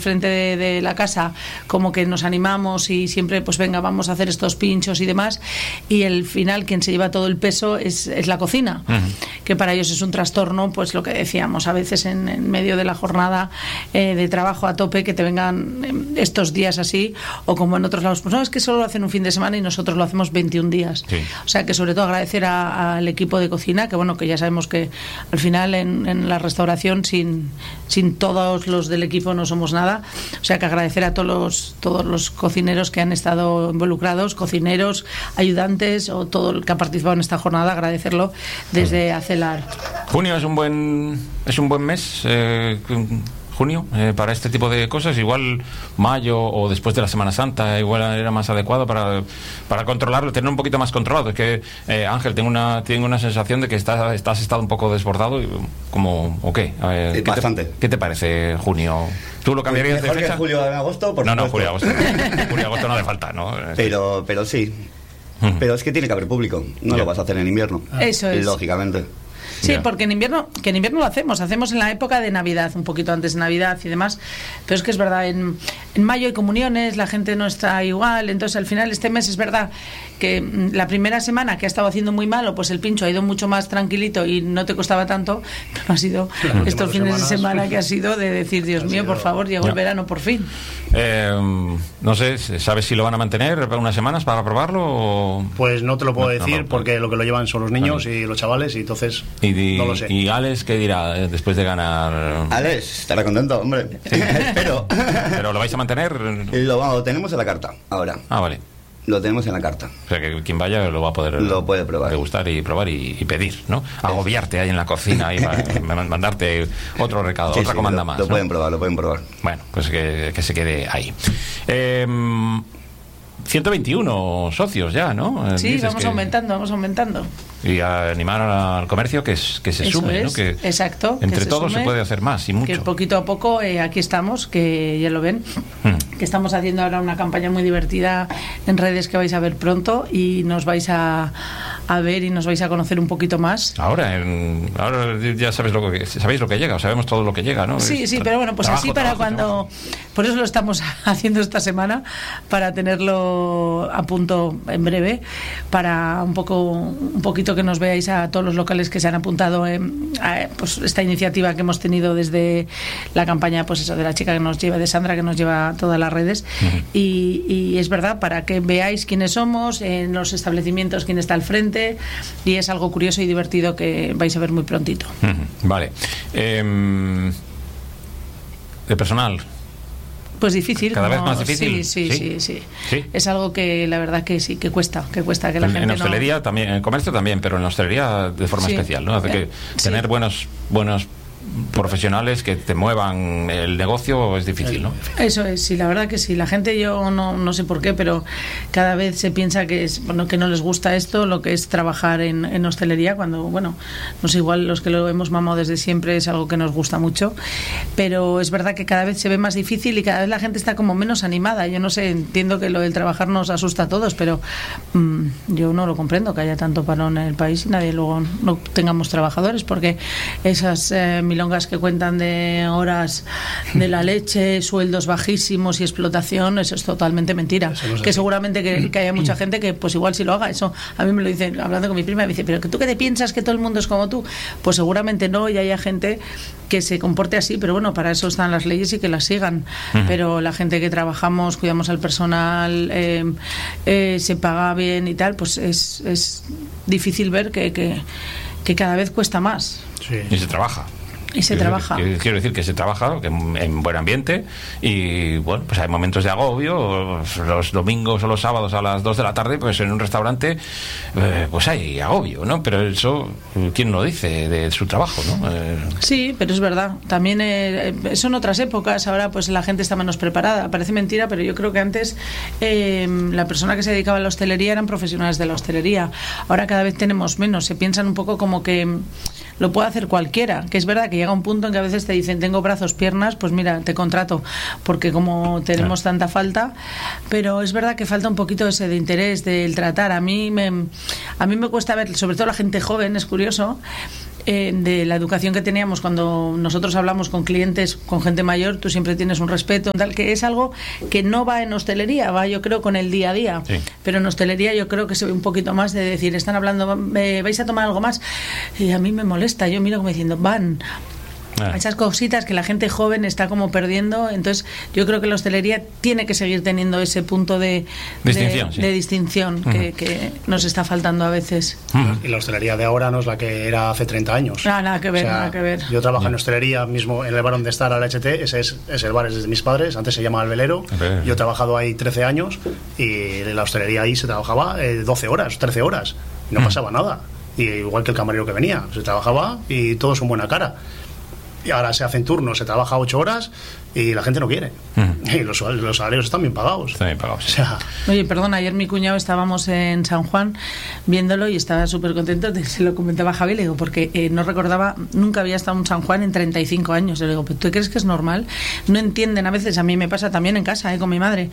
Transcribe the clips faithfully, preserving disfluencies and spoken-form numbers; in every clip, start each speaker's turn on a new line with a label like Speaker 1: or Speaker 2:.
Speaker 1: frente de, de la casa, como que nos animamos y siempre, pues venga, vamos a hacer estos pinchos y demás, y el final, quien se lleva todo el peso es, es la cocina, uh-huh. que para ellos es un trastorno, pues lo que decíamos, a veces en, en medio de la jornada eh, de trabajo a tope, que te vengan estos días así, o como en otros lados, pues no, es que solo lo hacen un fin de semana y nosotros lo hacemos veintiún días. Sí. O sea que sobre todo agradecer a, al equipo de cocina, que bueno, que ya sabemos que al final en, en la restauración sin, sin todos los del equipo no somos nada, o sea que agradecer a todos los, todos los cocineros que han estado involucrados, cocineros, ayudantes o todo el que ha participado en esta jornada, agradecerlo desde Acelar.
Speaker 2: Junio es un buen es un buen mes, eh, junio, eh, para este tipo de cosas. Igual mayo o después de la Semana Santa igual era más adecuado para, para controlarlo, tener un poquito más controlado. Es que, eh, Ángel, tengo una tengo una sensación de que estás, estás estado un poco desbordado, como, ¿o qué? A ver, ¿qué
Speaker 3: Bastante.
Speaker 2: Te, ¿Qué te parece junio? ¿Tú lo cambiarías
Speaker 3: mejor
Speaker 2: de fecha?
Speaker 3: Que julio o agosto, por
Speaker 2: no,
Speaker 3: supuesto.
Speaker 2: no, julio agosto. julio agosto no hace falta, ¿no?
Speaker 3: Pero, pero sí. Uh-huh. Pero es que tiene que haber público. No yeah. lo vas a hacer en invierno.
Speaker 1: Eso es.
Speaker 3: Lógicamente.
Speaker 1: Sí, yeah. porque en invierno, que en invierno lo hacemos, hacemos en la época de Navidad, un poquito antes de Navidad y demás, pero es que es verdad, en, en mayo hay comuniones, la gente no está igual, entonces al final este mes es verdad que la primera semana que ha estado haciendo muy malo, pues el pincho ha ido mucho más tranquilito y no te costaba tanto, pero ha sido claro, estos fines semanas. de semana que ha sido de decir, Dios ha mío, sido... por favor, llegó yeah. el verano por fin.
Speaker 2: Eh, no sé, ¿sabes si lo van a mantener unas semanas para probarlo? O...
Speaker 4: Pues no te lo puedo no, decir, no, no, porque lo que lo llevan son los niños
Speaker 2: vale.
Speaker 4: y los chavales, y entonces...
Speaker 2: Y, di,
Speaker 4: no lo sé.
Speaker 2: ¿Y Alex qué dirá eh, después de ganar?
Speaker 3: Alex estará contento, hombre. Espero.
Speaker 2: ¿Pero lo vais a mantener?
Speaker 3: Lo, lo tenemos en la carta ahora.
Speaker 2: Ah, vale.
Speaker 3: Lo tenemos en la carta.
Speaker 2: O sea, que quien vaya lo va a poder
Speaker 3: lo puede probar.
Speaker 2: degustar y probar y, y pedir, ¿no? Agobiarte ahí en la cocina y mandarte otro recado, sí, otra sí, comanda
Speaker 3: lo,
Speaker 2: más.
Speaker 3: Lo
Speaker 2: ¿no?
Speaker 3: pueden probar, lo pueden probar.
Speaker 2: Bueno, pues que, que se quede ahí. Eh, ciento veintiuno socios ya, ¿no?
Speaker 1: Sí,
Speaker 2: Dices
Speaker 1: vamos
Speaker 2: que...
Speaker 1: aumentando, vamos aumentando.
Speaker 2: Y a animar al comercio que, es, que se
Speaker 1: Eso
Speaker 2: sume,
Speaker 1: es,
Speaker 2: ¿no? Que
Speaker 1: exacto.
Speaker 2: Entre
Speaker 1: que
Speaker 2: todos
Speaker 1: se,
Speaker 2: se puede hacer más y mucho.
Speaker 1: Que poquito a poco eh, aquí estamos, que ya lo ven, hmm. que estamos haciendo ahora una campaña muy divertida en redes que vais a ver pronto y nos vais a, a ver y nos vais a conocer un poquito más.
Speaker 2: Ahora, en, ahora ya sabes lo que sabéis lo que llega, sabemos todo lo que llega, ¿no?
Speaker 1: Sí,
Speaker 2: es
Speaker 1: sí,
Speaker 2: tra-
Speaker 1: pero bueno, pues
Speaker 2: trabajo,
Speaker 1: así para
Speaker 2: trabajo,
Speaker 1: cuando...
Speaker 2: trabajo.
Speaker 1: Por eso lo estamos haciendo esta semana, para tenerlo a punto en breve, para un poco un poquito que nos veáis a todos los locales que se han apuntado en, a, pues, esta iniciativa que hemos tenido desde la campaña, pues eso, de la chica que nos lleva, de Sandra, que nos lleva todas las redes. Uh-huh. y, y es verdad, para que veáis quiénes somos, en los establecimientos quién está al frente, y es algo curioso y divertido que vais a ver muy prontito.
Speaker 2: Uh-huh. Vale. Eh, de personal.
Speaker 1: Pues difícil.
Speaker 2: Cada
Speaker 1: como,
Speaker 2: vez más difícil.
Speaker 1: Sí sí, sí, sí, sí,
Speaker 2: sí.
Speaker 1: Es algo que la verdad que sí, que cuesta, que cuesta que la
Speaker 2: en,
Speaker 1: gente
Speaker 2: en hostelería
Speaker 1: no...
Speaker 2: también, en comercio también, pero en la hostelería de forma
Speaker 1: sí.
Speaker 2: especial, ¿no? Hace que sí. tener buenos buenos profesionales que te muevan el negocio es difícil, ¿no?
Speaker 1: Eso es, sí, la verdad que sí. La gente, yo no, no sé por qué, pero cada vez se piensa que es, bueno, que no les gusta esto, lo que es trabajar en, en hostelería, cuando, bueno, no sé, igual los que lo hemos mamado desde siempre es algo que nos gusta mucho, pero es verdad que cada vez se ve más difícil y cada vez la gente está como menos animada. Yo no sé, entiendo que lo del trabajar nos asusta a todos, pero mmm, yo no lo comprendo, que haya tanto parón en el país y nadie luego no tengamos trabajadores, porque esas eh, milongas que cuentan de horas de la leche, sueldos bajísimos y explotación, eso es totalmente mentira. No es que seguramente que, que haya mucha gente que pues igual si lo haga, eso a mí me lo dicen, hablando con mi prima, me dice, pero que tú qué te piensas que todo el mundo es como tú, pues seguramente no, y haya gente que se comporte así, pero bueno, para eso están las leyes y que las sigan. Uh-huh. Pero la gente que trabajamos, cuidamos al personal, eh, eh, se paga bien y tal, pues es, es difícil ver que, que, que cada vez cuesta más.
Speaker 2: Sí. Y se trabaja.
Speaker 1: Y se
Speaker 2: quiero
Speaker 1: trabaja.
Speaker 2: Decir, quiero decir que se trabaja que en buen ambiente y bueno, pues hay momentos de agobio, los domingos o los sábados a las dos de la tarde, pues en un restaurante eh, pues hay agobio, ¿no? Pero eso, ¿quién lo dice de su trabajo, no? Eh...
Speaker 1: Sí, pero es verdad. También eh, son otras épocas, ahora pues la gente está menos preparada. Parece mentira, pero yo creo que antes eh, la persona que se dedicaba a la hostelería eran profesionales de la hostelería. Ahora cada vez tenemos menos. Se piensan un poco como que lo puede hacer cualquiera, que es verdad que llega un punto en que a veces te dicen tengo brazos, piernas, pues mira, te contrato, porque como tenemos claro. tanta falta, pero es verdad que falta un poquito ese de interés del tratar. A mí me, a mí me cuesta ver, sobre todo la gente joven, es curioso, eh, de la educación que teníamos cuando nosotros hablamos con clientes, con gente mayor, tú siempre tienes un respeto, tal, que es algo que no va en hostelería, va yo creo con el día a día, sí. Pero en hostelería yo creo que se ve un poquito más de decir, están hablando, eh, ¿vais a tomar algo más? Y a mí me molesta, yo miro como diciendo, van... Ah. Esas cositas que la gente joven está como perdiendo. Entonces yo creo que la hostelería tiene que seguir teniendo ese punto de distinción, de, sí. de distinción uh-huh. que, que nos está faltando a veces.
Speaker 4: Uh-huh. Y la hostelería de ahora no es la que era hace treinta años.
Speaker 1: Ah, nada que ver,
Speaker 4: o sea,
Speaker 1: nada que ver.
Speaker 4: Yo trabajo uh-huh. en hostelería mismo en el bar donde está la H T. Ese es, es el bar es de mis padres, antes se llamaba El Velero. Uh-huh. Yo he trabajado ahí trece años y en la hostelería ahí se trabajaba eh, doce horas, trece horas y no uh-huh. pasaba nada. Y igual que el camarero que venía, se trabajaba y todos son buena cara. Y ahora se hacen turnos, se trabaja ocho horas y la gente no quiere. Uh-huh. Y los, los salarios están bien pagados.
Speaker 2: Están bien pagados.
Speaker 4: O sea,
Speaker 1: oye, perdona, ayer mi cuñado estábamos en San Juan viéndolo y estaba súper contento. Se lo comentaba a Javi, le digo, porque eh, no recordaba, nunca había estado en San Juan en treinta y cinco años. Le digo, ¿pero tú crees que es normal? No entienden a veces, a mí me pasa también en casa, eh, con mi madre.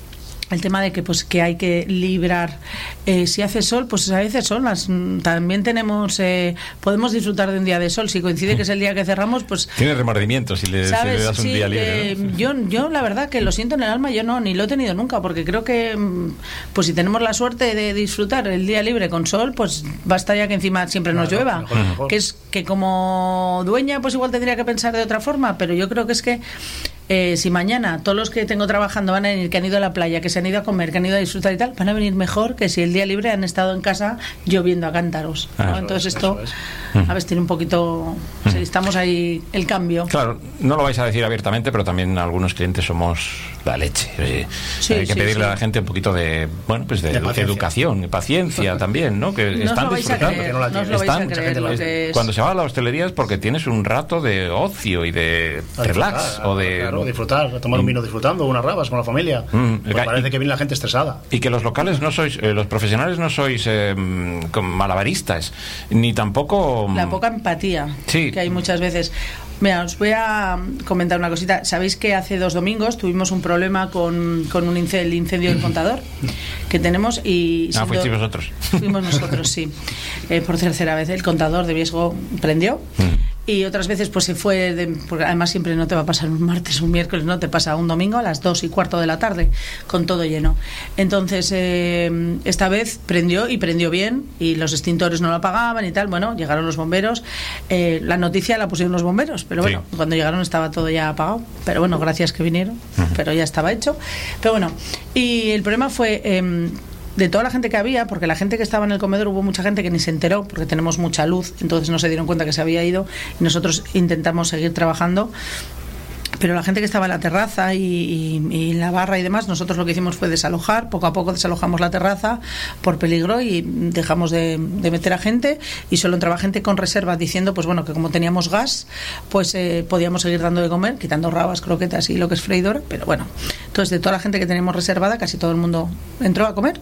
Speaker 1: El tema de que pues que hay que librar, eh, si hace sol, pues a veces sol, las, también tenemos eh, podemos disfrutar de un día de sol, si coincide que es el día que cerramos, pues
Speaker 2: tienes remordimiento si le, si le das
Speaker 1: sí,
Speaker 2: un día libre,
Speaker 1: eh,
Speaker 2: ¿no?
Speaker 1: yo, yo la verdad que lo siento en el alma, yo no, ni lo he tenido nunca, porque creo que pues si tenemos la suerte de disfrutar el día libre con sol, pues basta ya que encima siempre nos claro, llueva, mejor, mejor. Que es que como dueña pues igual tendría que pensar de otra forma, pero yo creo que es que Eh, si mañana todos los que tengo trabajando van a venir, que han ido a la playa, que se han ido a comer, que han ido a disfrutar y tal, van a venir mejor que si el día libre han estado en casa lloviendo a cántaros, ¿no? Ah, entonces es, esto es. A ver, tiene un poquito, o sea, estamos ahí el cambio.
Speaker 2: Claro, no lo vais a decir abiertamente, pero también algunos clientes somos la leche. Oye, sí, hay que sí, pedirle sí. a la gente un poquito de, bueno, pues de, de paciencia. Educación, de paciencia también, ¿no? Que
Speaker 1: no
Speaker 2: están disfrutando.
Speaker 1: Creer, no no están, creer, lo que es...
Speaker 2: Cuando se va a la hostelería es porque tienes un rato de ocio y de a relax
Speaker 4: disfrutar,
Speaker 2: o de
Speaker 4: claro, disfrutar, tomar un vino disfrutando, unas rabas con la familia. Mm, pues parece que viene la gente estresada.
Speaker 2: Y que los locales no sois, eh, los profesionales no sois eh, malabaristas, ni tampoco
Speaker 1: la poca empatía
Speaker 2: sí.
Speaker 1: que hay muchas veces. Mira, os voy a comentar una cosita. Sabéis que hace dos domingos tuvimos un problema con, con un incendio, el incendio del contador que tenemos y...
Speaker 2: Ah, fuisteis vosotros.
Speaker 1: Fuimos nosotros, sí. Eh, por tercera vez el contador de Viesgo prendió. Mm. Y otras veces pues se fue, de, porque además siempre no te va a pasar un martes, un miércoles, no te pasa un domingo a las dos y cuarto de la tarde, con todo lleno. Entonces, eh, esta vez prendió y prendió bien, y los extintores no lo apagaban y tal. Bueno, llegaron los bomberos, eh, la noticia la pusieron los bomberos, pero bueno, sí. Cuando llegaron estaba todo ya apagado. Pero bueno, gracias que vinieron, uh-huh. pero ya estaba hecho. Pero bueno, y el problema fue... Eh, de toda la gente que había, porque la gente que estaba en el comedor hubo mucha gente que ni se enteró, porque tenemos mucha luz, entonces no se dieron cuenta que se había ido y nosotros intentamos seguir trabajando. Pero la gente que estaba en la terraza y, y, y en la barra y demás, nosotros lo que hicimos fue desalojar, poco a poco desalojamos la terraza por peligro y dejamos de, de meter a gente, y solo entraba gente con reserva diciendo pues bueno, que como teníamos gas, pues eh, podíamos seguir dando de comer, quitando rabas, croquetas y lo que es freidora, pero bueno, entonces de toda la gente que teníamos reservada, casi todo el mundo entró a comer.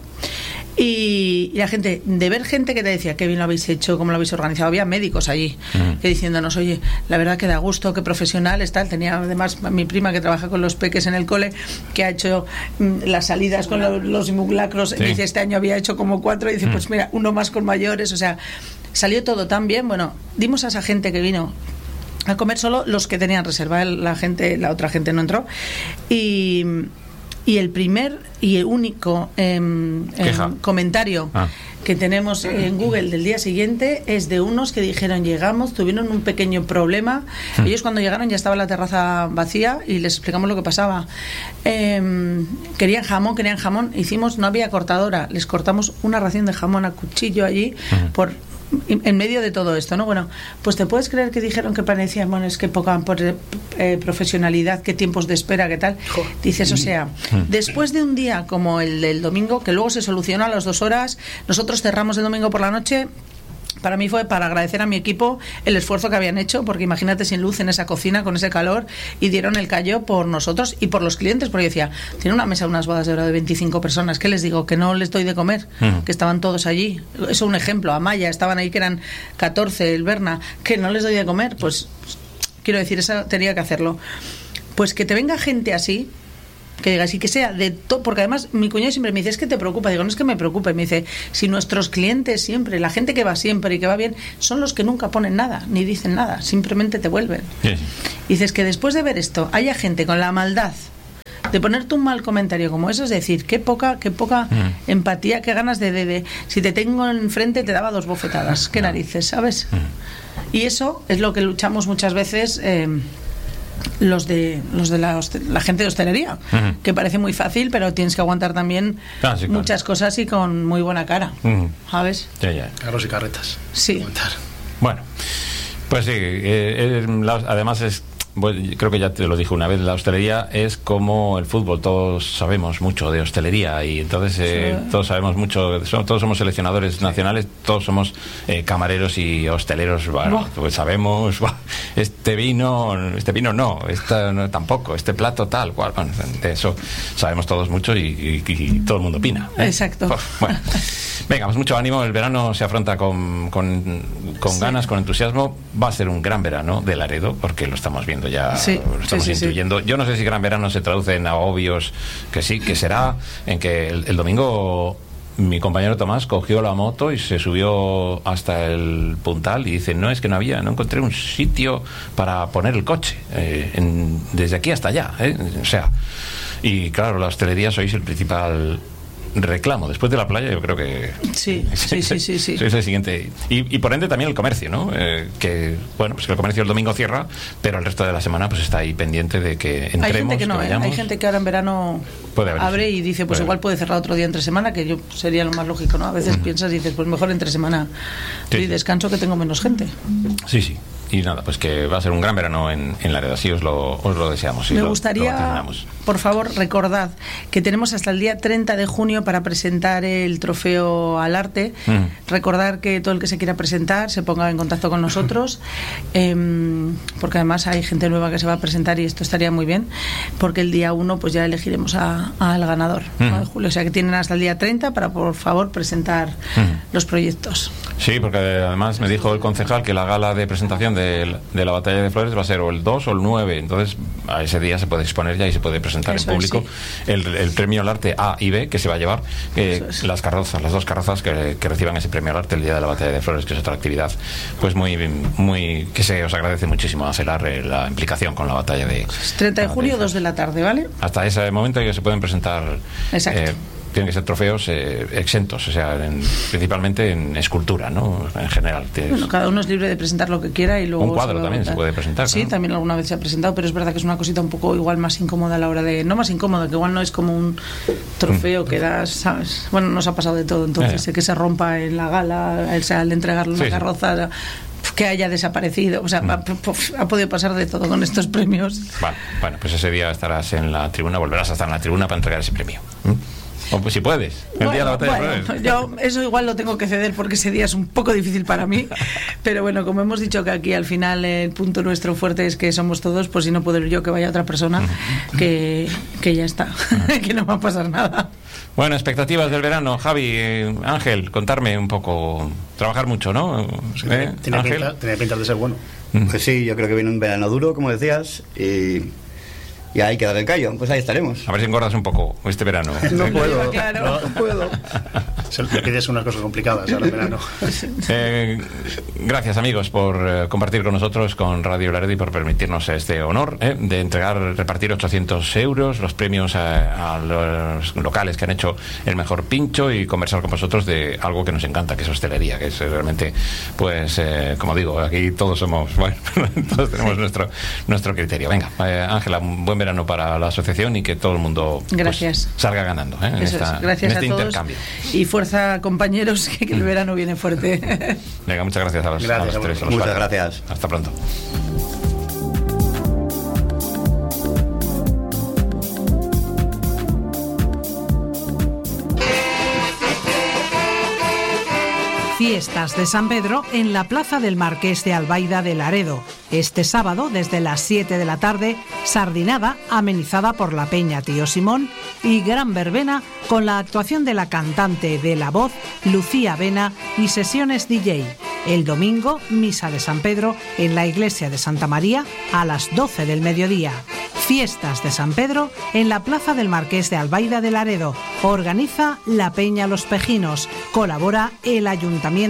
Speaker 1: Y, y la gente, de ver gente que te decía qué bien lo habéis hecho, cómo lo habéis organizado, había médicos allí uh-huh. que diciéndonos, oye, la verdad que da gusto, qué profesionales, tal. Tenía además mi prima que trabaja con los peques en el cole, que ha hecho mm, las salidas con lo, los simulacros, sí. Dice, este año había hecho como cuatro, y dice, uh-huh. pues mira, uno más con mayores, o sea, salió todo tan bien. Bueno, dimos a esa gente que vino a comer solo los que tenían reserva, la gente, la otra gente no entró, y... Y el primer y el único eh, eh, comentario ah. que tenemos en Google del día siguiente es de unos que dijeron, llegamos, tuvieron un pequeño problema. Mm. Ellos cuando llegaron ya estaba la terraza vacía y les explicamos lo que pasaba. Eh, querían jamón, querían jamón. Hicimos, no había cortadora, les cortamos una ración de jamón a cuchillo allí mm. por... en medio de todo esto, ¿no? Bueno, pues te puedes creer que dijeron que parecía, bueno, es que poca eh, profesionalidad, qué tiempos de espera, qué tal. Dices, o sea, después de un día como el del domingo, que luego se solucionó a las dos horas, nosotros cerramos el domingo por la noche. Para mí fue para agradecer a mi equipo el esfuerzo que habían hecho, porque imagínate sin luz en esa cocina con ese calor, y dieron el callo por nosotros y por los clientes, porque yo decía, tiene una mesa, unas bodas de oro de veinticinco personas, ¿qué les digo? Que no les doy de comer, uh-huh. que estaban todos allí. Eso es un ejemplo. Amaya, estaban ahí que eran catorce, el Berna, que no les doy de comer. Pues quiero decir, eso tenía que hacerlo. Pues que te venga gente así, que digas, y que sea de todo, porque además mi cuñado siempre me dice, es que te preocupa, digo, no es que me preocupe, me dice, si nuestros clientes siempre, la gente que va siempre y que va bien, son los que nunca ponen nada, ni dicen nada, simplemente te vuelven. Sí. Y dices que después de ver esto, haya gente con la maldad de ponerte un mal comentario como eso, es decir, qué poca, qué poca mm. empatía, qué ganas de, de, de, si te tengo enfrente te daba dos bofetadas, qué narices, ¿sabes? Mm. Y eso es lo que luchamos muchas veces eh, los de los de la, la gente de hostelería, uh-huh. que parece muy fácil, pero tienes que aguantar también ah, sí, muchas claro. cosas y con muy buena cara, uh-huh. ¿sabes?
Speaker 2: Ya, ya.
Speaker 4: Carros y carretas.
Speaker 1: Sí.
Speaker 4: Aguantar.
Speaker 2: Bueno, pues sí, eh, eh, la, además es... Bueno, creo que ya te lo dije una vez, la hostelería es como el fútbol, todos sabemos mucho de hostelería y entonces eh, sí. todos sabemos mucho, todos somos seleccionadores nacionales, todos somos eh, camareros y hosteleros, bueno, pues sabemos, bah, este vino, este vino no, esta no, tampoco, este plato tal, cual, bueno, de eso sabemos todos mucho y, y, y todo el mundo opina, ¿eh?
Speaker 1: Exacto.
Speaker 2: Pues, bueno, venga, pues mucho ánimo, el verano se afronta con, con, con sí. ganas, con entusiasmo, va a ser un gran verano de Laredo, porque lo estamos viendo ya, sí, lo estamos sí, sí, intuyendo. Sí. Yo no sé si gran verano se traduce en agobios, que sí, que será en que el, el domingo mi compañero Tomás cogió la moto y se subió hasta el Puntal y dice, no, es que no había, no encontré un sitio para poner el coche, eh, en, desde aquí hasta allá, eh, o sea, y claro, la hostelería sois el principal reclamo después de la playa, yo creo que
Speaker 1: sí, sí, sí, sí, sí.
Speaker 2: es el siguiente y, y por ende también el comercio, ¿no? Eh, que bueno, pues que el comercio el domingo cierra, pero el resto de la semana pues está ahí pendiente de que entremos.
Speaker 1: Hay gente que no,
Speaker 2: que
Speaker 1: ¿eh? Hay gente que ahora en verano
Speaker 2: puede haber,
Speaker 1: abre
Speaker 2: sí.
Speaker 1: y dice, pues
Speaker 2: puede
Speaker 1: igual puede cerrar otro día entre semana, que yo sería lo más lógico, ¿no? A veces uh-huh. piensas y dices, pues mejor entre semana sí. y descanso, que tengo menos gente.
Speaker 2: Sí, sí. Y nada, pues que va a ser un gran verano en, en Laredo, así os lo, os lo deseamos.
Speaker 1: Me
Speaker 2: lo,
Speaker 1: gustaría,
Speaker 2: lo
Speaker 1: por favor, recordad que tenemos hasta el día treinta de junio para presentar el trofeo al arte. Mm. Recordar que todo el que se quiera presentar se ponga en contacto con nosotros, eh, porque además hay gente nueva que se va a presentar y esto estaría muy bien, porque el día uno pues ya elegiremos al ganador, mm. ¿no? de julio. O sea que tienen hasta el día treinta para, por favor, presentar mm. los proyectos.
Speaker 2: Sí, porque además me dijo el concejal que la gala de presentación de, de la Batalla de Flores va a ser o el dos o el nueve, entonces a ese día se puede exponer ya y se puede presentar Eso en público es, sí. el, el premio al arte A y B que se va a llevar, eh, es. las carrozas, las dos carrozas que, que reciban ese premio al arte el día de la Batalla de Flores, que es otra actividad pues muy, muy que se os agradece muchísimo a Celar eh, la implicación con la batalla de
Speaker 1: treinta de julio, dos de la tarde, ¿vale?
Speaker 2: Hasta ese momento ya se pueden presentar.
Speaker 1: Exacto. Eh,
Speaker 2: tienen que ser trofeos eh, exentos, o sea, en, principalmente en escultura, ¿no? En general. Tienes...
Speaker 1: Bueno, cada uno es libre de presentar lo que quiera y luego...
Speaker 2: Un cuadro se también se puede presentar.
Speaker 1: Sí, ¿no? También alguna vez se ha presentado, pero es verdad que es una cosita un poco igual más incómoda a la hora de... No más incómoda, que igual no es como un trofeo mm. que das, ¿sabes? Bueno, nos ha pasado de todo, entonces, eh. que se rompa en la gala, o sea, al entregarle una sí, carroza... Sí. que haya desaparecido, o sea, mm. ha, ha podido pasar de todo con estos premios.
Speaker 2: Vale, bueno, pues ese día estarás en la tribuna, volverás a estar en la tribuna para entregar ese premio. ¿Mm? O pues si puedes, el
Speaker 1: bueno,
Speaker 2: día de la batalla
Speaker 1: bueno,
Speaker 2: de Flores.
Speaker 1: Yo eso igual lo tengo que ceder porque ese día es un poco difícil para mí, pero bueno, como hemos dicho que aquí al final el punto nuestro fuerte es que somos todos, pues si no puedo ir yo, que vaya otra persona, que, que ya está, que no va a pasar nada.
Speaker 2: Bueno, expectativas del verano, Javi, eh, Ángel, contarme un poco, trabajar mucho, ¿no?
Speaker 4: Sí, ¿Eh? tiene, pinta, tiene pinta de ser bueno.
Speaker 3: Pues sí, yo creo que viene un verano duro, como decías, y... Y ahí queda el callo, pues ahí estaremos.
Speaker 2: A ver si engordas un poco este verano.
Speaker 3: No puedo,
Speaker 1: claro.
Speaker 3: no puedo.
Speaker 4: Se le pides unas cosas complicadas ahora en verano.
Speaker 2: Eh, gracias, amigos, por eh, compartir con nosotros, con Radio Laredo, y por permitirnos este honor eh, de entregar, repartir ochocientos euros, los premios a, a los locales que han hecho el mejor pincho, y conversar con vosotros de algo que nos encanta, que es hostelería, que es realmente, pues, eh, como digo, aquí todos somos, bueno, todos tenemos nuestro, nuestro criterio. Venga, eh, Ángela, un buen verano para la asociación y que todo el mundo pues, salga ganando ¿eh? en, esta,
Speaker 1: gracias
Speaker 2: en este
Speaker 1: a todos
Speaker 2: intercambio.
Speaker 1: Y fuerza, compañeros, que, que el verano viene fuerte.
Speaker 2: Venga, muchas gracias a los,
Speaker 3: gracias,
Speaker 2: a los tres. A los
Speaker 3: muchas
Speaker 2: cuatro.
Speaker 3: gracias.
Speaker 2: Hasta pronto.
Speaker 5: Fiestas de San Pedro en la Plaza del Marqués de Albaida de Laredo. Este sábado, desde las siete de la tarde, sardinada amenizada por la Peña Tío Simón y gran verbena con la actuación de la cantante de la voz Lucía Vena y sesiones D J. El domingo, misa de San Pedro en la iglesia de Santa María a las doce del mediodía. Fiestas de San Pedro en la Plaza del Marqués de Albaida de Laredo. Organiza la Peña Los Pejinos. Colabora el Ayuntamiento